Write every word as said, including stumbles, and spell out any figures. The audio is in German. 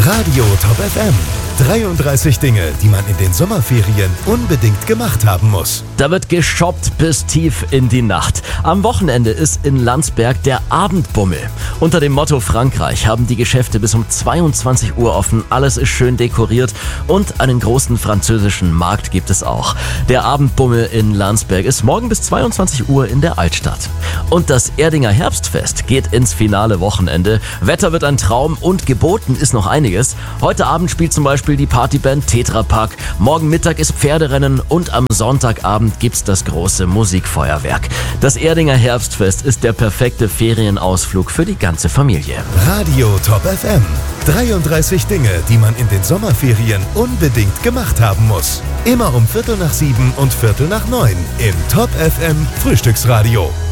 Radio Top F M. dreiunddreißig Dinge, die man in den Sommerferien unbedingt gemacht haben muss. Da wird geshoppt bis tief in die Nacht. Am Wochenende ist in Landsberg der Abendbummel. Unter dem Motto Frankreich haben die Geschäfte bis um zweiundzwanzig Uhr offen. Alles ist schön dekoriert und einen großen französischen Markt gibt es auch. Der Abendbummel in Landsberg ist morgen bis zweiundzwanzig Uhr in der Altstadt. Und das Erdinger Herbstfest geht ins finale Wochenende. Wetter wird ein Traum und geboten ist noch einiges. Heute Abend spielt zum Beispiel die Partyband Tetra Pak. Morgen Mittag ist Pferderennen und am Sonntagabend gibt's das große Musikfeuerwerk. Das Erdinger Herbstfest ist der perfekte Ferienausflug für die ganze Familie. Radio Top F M. dreiunddreißig Dinge, die man in den Sommerferien unbedingt gemacht haben muss. Immer um Viertel nach sieben und Viertel nach neun im Top F M Frühstücksradio.